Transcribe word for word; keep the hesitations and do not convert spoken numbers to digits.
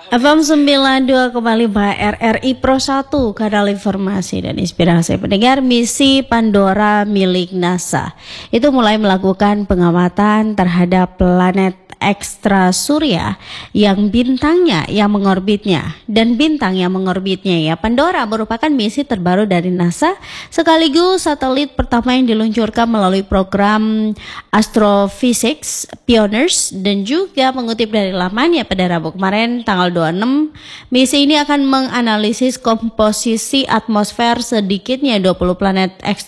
F M sembilan puluh dua koma lima R R I Pro satu, kanal informasi dan inspirasi pendengar. Misi Pandora milik NASA itu mulai melakukan pengamatan terhadap planet ekstra surya yang bintangnya yang mengorbitnya dan bintang yang mengorbitnya ya. Pandora merupakan misi terbaru dari NASA sekaligus satelit pertama yang diluncurkan melalui program Astrophysics Pioneers, dan juga mengutip dari lamannya pada Rabu kemarin tanggal dua puluh enam, misi ini akan menganalisis komposisi atmosfer sedikitnya dua puluh planet